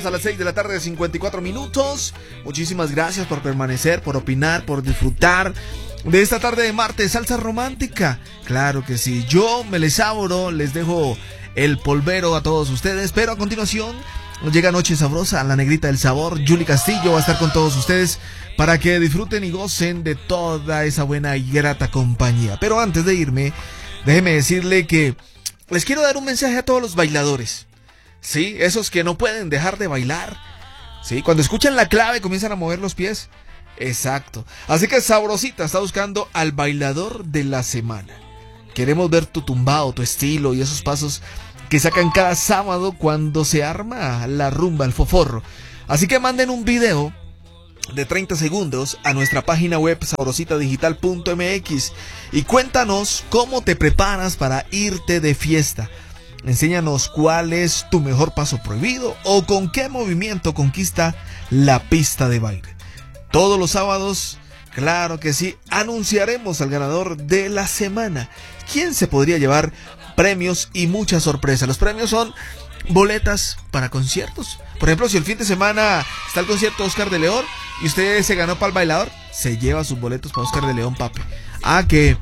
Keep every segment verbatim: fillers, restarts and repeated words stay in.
Estamos a las seis de la tarde, cincuenta y cuatro minutos. Muchísimas gracias por permanecer, por opinar, por disfrutar de esta tarde de martes, salsa romántica. Claro que sí, yo me les abro, les dejo el polvero a todos ustedes, pero a continuación nos llega Noche Sabrosa, la negrita del sabor. Yuli Castillo va a estar con todos ustedes para que disfruten y gocen de toda esa buena y grata compañía. Pero antes de irme, déjeme decirle que les quiero dar un mensaje a todos los bailadores. Sí, esos que no pueden dejar de bailar. Sí, cuando escuchan la clave comienzan a mover los pies. Exacto. Así que Sabrosita está buscando al bailador de la semana. Queremos ver tu tumbao, tu estilo y esos pasos que sacan cada sábado cuando se arma la rumba, el foforro. Así que manden un video de treinta segundos a nuestra página web sabrosita digital punto m x y cuéntanos cómo te preparas para irte de fiesta. Enséñanos cuál es tu mejor paso prohibido o con qué movimiento conquista la pista de baile. Todos los sábados, claro que sí, anunciaremos al ganador de la semana. ¿Quién se podría llevar premios y muchas sorpresas? Los premios son boletas para conciertos. Por ejemplo, si el fin de semana está el concierto de Oscar de León y usted se ganó para el bailador, se lleva sus boletos para Oscar de León, papi. Ah, que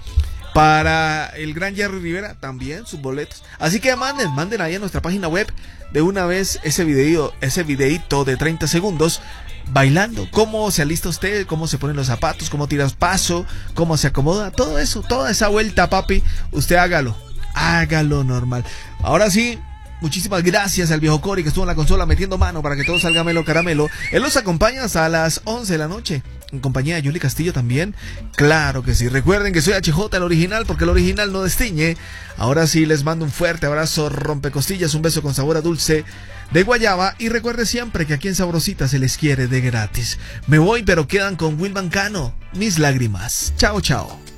para el gran Jerry Rivera también sus boletos. Así que manden, manden ahí a nuestra página web de una vez ese video, ese videito de treinta segundos bailando. Cómo se alista usted, cómo se ponen los zapatos, cómo tiras paso, cómo se acomoda, todo eso, toda esa vuelta, papi, usted hágalo, hágalo normal. Ahora sí, muchísimas gracias al viejo Cori que estuvo en la consola metiendo mano para que todo salga melo caramelo. Él los acompaña hasta las once de la noche. En compañía de Yuli Castillo también. Claro que sí. Recuerden que soy H J, el original, porque el original no destiñe. Ahora sí, les mando un fuerte abrazo, rompecostillas, un beso con sabor a dulce de guayaba. Y recuerde siempre que aquí en Sabrosita se les quiere de gratis. Me voy, pero quedan con Wilman Cano, Mis Lágrimas. Chao, chao.